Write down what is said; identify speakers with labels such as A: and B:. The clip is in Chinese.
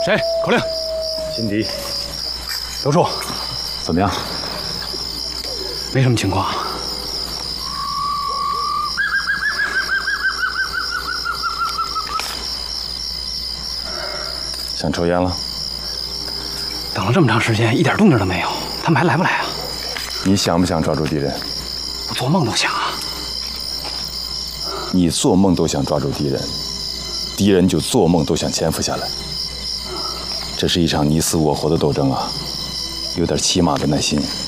A: 谁？口令。
B: 辛迪，
A: 刘处，
B: 怎么样？
A: 没什么情况。
B: 想抽烟了？
A: 等了这么长时间，一点动静都没有，他们还来不来啊？
B: 你想不想抓住敌人？
A: 我做梦都想啊！
B: 你做梦都想抓住敌人，敌人就做梦都想潜伏下来。这是一场你死我活的斗争啊，有点起码的耐心。